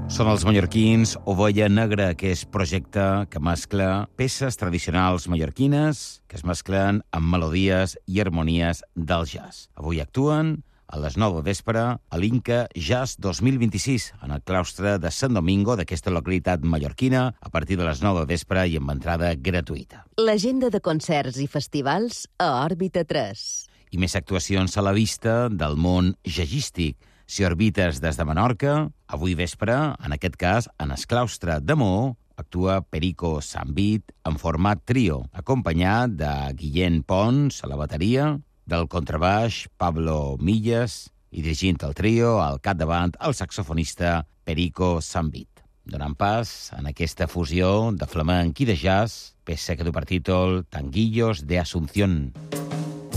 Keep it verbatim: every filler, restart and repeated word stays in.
Són els mallorquins Ovella Negra, que és projecte que mescla peces tradicionals mallorquines que es mesclen amb melodies i harmonies del jazz. Avui actuen a les nou de vespre a l'Inca Jazz dos mil vint-i-sis, en el claustre de Sant Domingo d'aquesta localitat mallorquina, a partir de les nou de vespre i amb entrada gratuïta. L'agenda de concerts i festivals a Òrbita tres. I més actuacions a la vista del món jazzístic. Si orbites des de Menorca, avui vespre, en aquest cas, en el claustre de Maó, actua Perico Sambit en format trio, acompanyat de Guillén Pons a la bateria, del contrabaix Pablo Millas i dirigint el trio al capdavant el saxofonista Perico Sambit. Donant pas en aquesta fusió de flamenc i de jazz, peça que du per títol Tanguillos de Asunción.